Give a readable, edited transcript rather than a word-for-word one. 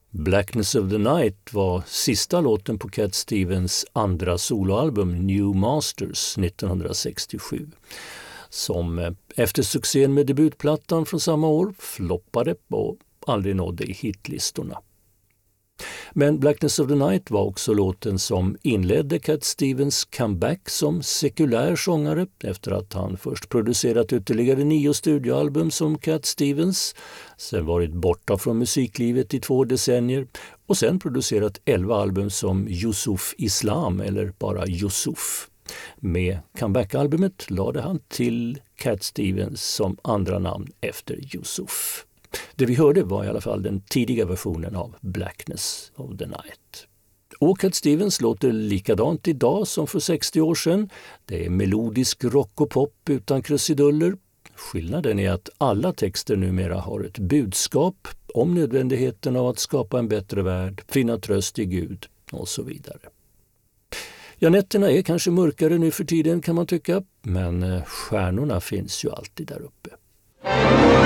Blackness of the Night var sista låten på Cat Stevens andra soloalbum New Masters 1967, som efter succén med debutplattan från samma år floppade och aldrig nådde i hitlistorna. Men Blackness of the Night var också låten som inledde Cat Stevens comeback som sekulär sångare efter att han först producerat ytterligare 9 studioalbum som Cat Stevens, sen varit borta från musiklivet i 2 decennier och sen producerat 11 album som Yusuf Islam eller bara Yusuf. Med comebackalbumet lade han till Cat Stevens som andra namn efter Yusuf. Det vi hörde var i alla fall den tidiga versionen av Blackness of the Night. Och Cat Stevens låter likadant idag som för 60 år sedan. Det är melodisk rock och pop utan krusiduller. Skillnaden är att alla texter numera har ett budskap om nödvändigheten av att skapa en bättre värld, finna tröst i Gud och så vidare. Ja, nätterna är kanske mörkare nu för tiden kan man tycka, men stjärnorna finns ju alltid där uppe.